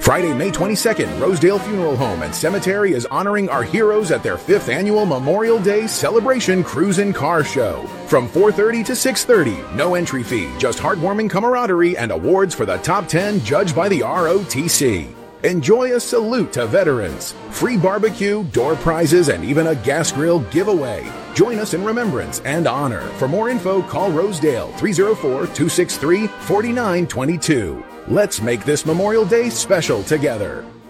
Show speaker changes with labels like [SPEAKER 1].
[SPEAKER 1] Friday, May 22nd, Rosedale Funeral Home and Cemetery is honoring our heroes at their 5th annual Memorial Day Celebration Cruise and Car Show. From 4:30 to 6:30, no entry fee, just heartwarming camaraderie and awards for the top 10 judged by the ROTC. Enjoy a salute to veterans, free barbecue, door prizes, and even a gas grill giveaway. Join us in remembrance and honor. For more info, call Rosedale 304-263-4922. Let's make this Memorial Day special together.